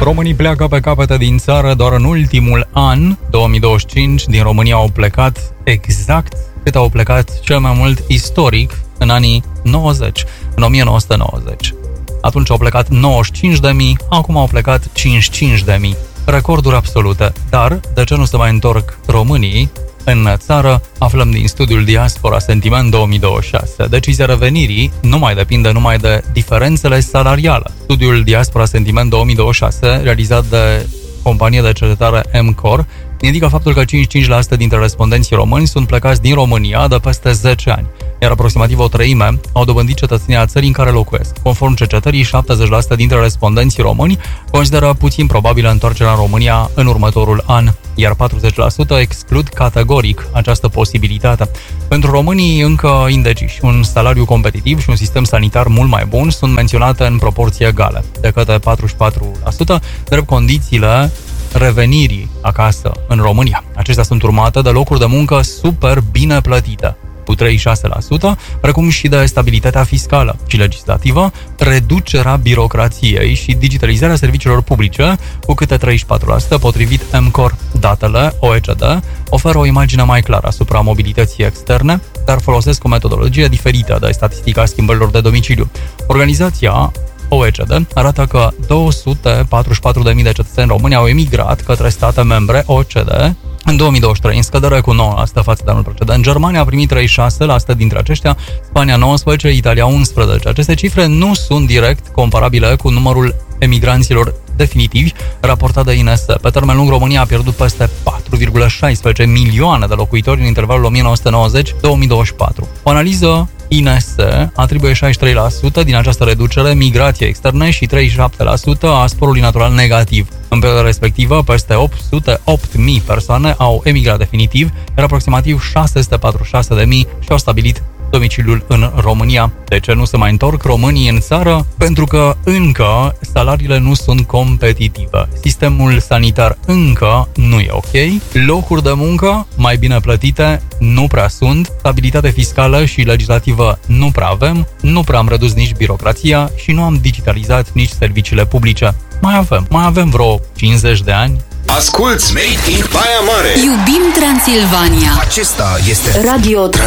Românii pleacă pe capete din țară doar în ultimul an, 2025, din România au plecat exact cât au plecat cel mai mult istoric în anii 90, în 1990. Atunci au plecat 95.000, acum au plecat 55.000. Recorduri absolute. Dar de ce nu se mai întorc românii în țară? Aflăm din studiul Diaspora Sentiment 2026. Decizia revenirii nu mai depinde numai de diferențele salariale. Studiul Diaspora Sentiment 2026, realizat de compania de cercetare MCOR, indică faptul că 55% dintre respondenții români sunt plecați din România de peste 10 ani, iar aproximativ o treime au dobândit cetățenia țării în care locuiesc. Conform cercetării, 70% dintre respondenții români consideră puțin probabilă întoarcerea în România în următorul an, iar 40% exclud categoric această posibilitate. Pentru românii încă indeciși, un salariu competitiv și un sistem sanitar mult mai bun sunt menționate în proporție egale, de către 44%, drept condițiile revenirii acasă în România. Acestea sunt urmate de locuri de muncă super bine plătite, cu 36%, precum și de stabilitatea fiscală și legislativă, reducerea birocrației și digitalizarea serviciilor publice, cu câte 34%, potrivit MCOR. Datele OECD oferă o imagine mai clară asupra mobilității externe, dar folosesc o metodologie diferită de statistica schimbărilor de domiciliu. Organizația OECD arată că 244.000 de cetățeni români au emigrat către state membre OECD în 2023, în scădere cu 9% față de anul precedent. Germania a primit 36% dintre aceștia, Spania 19%, Italia 11%. Aceste cifre nu sunt direct comparabile cu numărul emigranților definitivi raportat de INS. Pe termen lung, România a pierdut peste 4,16 milioane de locuitori în intervalul 1990-2024. O analiză INS atribuie 63% din această reducere migrației externe și 37% a sporului natural negativ. În perioada respectivă, peste 808.000 persoane au emigrat definitiv, iar aproximativ 646.000 și-au stabilit domiciliul în România. De ce nu se mai întorc românii în țară? Pentru că încă salariile nu sunt competitive. Sistemul sanitar încă nu e ok. Locuri de muncă mai bine plătite nu prea sunt. Stabilitate fiscală și legislativă nu prea avem. Nu prea am redus nici birocrația și nu am digitalizat nici serviciile publice. Mai avem vreo 50 de ani. Asculți Made in Baia Mare. Iubim Transilvania. Acesta este Radio